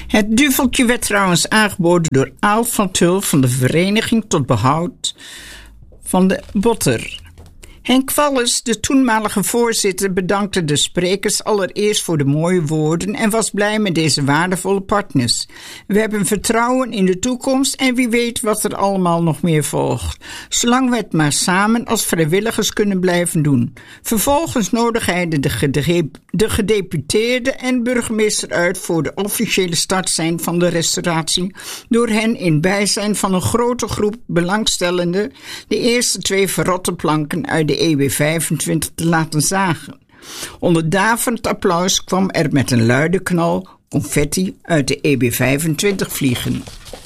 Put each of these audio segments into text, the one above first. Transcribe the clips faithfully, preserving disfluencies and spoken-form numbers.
Het duveltje werd trouwens aangeboden door Aalt van Tul van de Vereniging tot Behoud van de Botter. Henk Wallis, de toenmalige voorzitter, bedankte de sprekers allereerst voor de mooie woorden en was blij met deze waardevolle partners. We hebben vertrouwen in de toekomst en wie weet wat er allemaal nog meer volgt. Zolang we het maar samen als vrijwilligers kunnen blijven doen. Vervolgens nodigde hij de, de, de gedeputeerde en burgemeester uit voor de officiële start zijn van de restauratie, door hen in bijzijn van een grote groep belangstellenden de eerste twee verrotte planken uit de E B vijfentwintig te laten zagen. Onder daverend applaus kwam er met een luide knal confetti uit de E B vijfentwintig vliegen.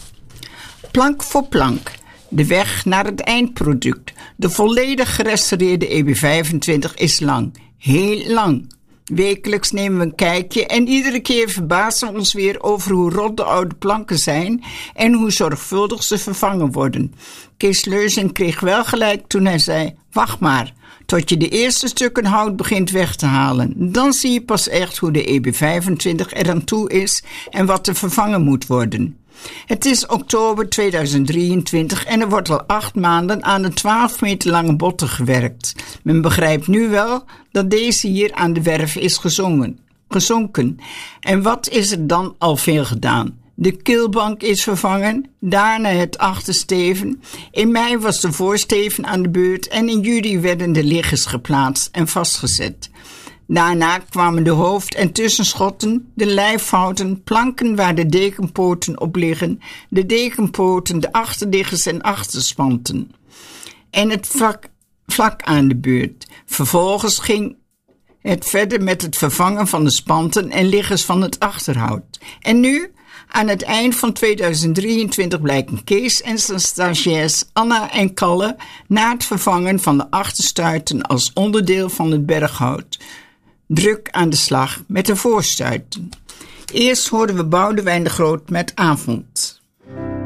Plank voor plank. De weg naar het eindproduct. De volledig gerestaureerde E B vijfentwintig is lang. Heel lang. Wekelijks nemen we een kijkje en iedere keer verbazen we ons weer over hoe rot de oude planken zijn en hoe zorgvuldig ze vervangen worden. Kees Leuzing kreeg wel gelijk toen hij zei: wacht maar, tot je de eerste stukken hout begint weg te halen. Dan zie je pas echt hoe de E B vijfentwintig er aan toe is en wat er vervangen moet worden. Het is oktober tweeduizend drieëntwintig en er wordt al acht maanden aan de twaalf meter lange botten gewerkt. Men begrijpt nu wel dat deze hier aan de werf is gezongen, gezonken. En wat is er dan al veel gedaan? De keelbank is vervangen, daarna het achtersteven. In mei was de voorsteven aan de beurt en in juli werden de liggers geplaatst en vastgezet. Daarna kwamen de hoofd- en tussenschotten, de lijfhouten, planken waar de dekenpoten op liggen, de dekenpoten, de achterliggers en achterspanten. En het vlak, vlak aan de beurt. Vervolgens ging het verder met het vervangen van de spanten en liggers van het achterhout. En nu, aan het eind van tweeduizend drieëntwintig, blijken Kees en zijn stagiairs Anna en Kalle na het vervangen van de achterstuiten als onderdeel van het berghout druk aan de slag met de voorstuiten. Eerst hoorden we Boudewijn de Groot met Avond.